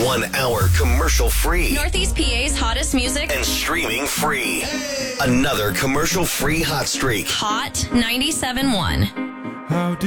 1 hour commercial free. Northeast PA's hottest music. And streaming free. Another commercial free hot streak. Hot 97.1. How do